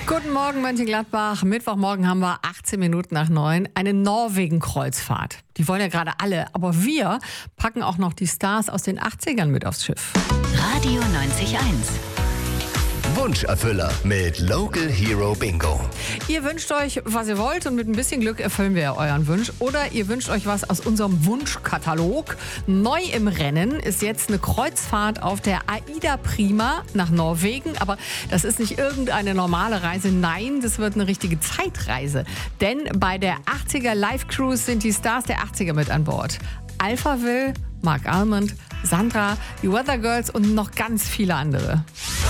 Guten Morgen, Mönchengladbach. Mittwochmorgen haben wir 18 Minuten nach 9. Eine Norwegen-Kreuzfahrt. Die wollen ja gerade alle, aber wir packen auch noch die Stars aus den 80ern mit aufs Schiff. Radio 90.1. Wunscherfüller mit Local Hero Bingo. Ihr wünscht euch, was ihr wollt, und mit ein bisschen Glück erfüllen wir ja euren Wunsch. Oder ihr wünscht euch was aus unserem Wunschkatalog. Neu im Rennen ist jetzt eine Kreuzfahrt auf der Aida Prima nach Norwegen. Aber das ist nicht irgendeine normale Reise. Nein, das wird eine richtige Zeitreise. Denn bei der 80er Live Cruise sind die Stars der 80er mit an Bord. Alphaville, Mark Almond, Sandra, die Weather Girls und noch ganz viele andere.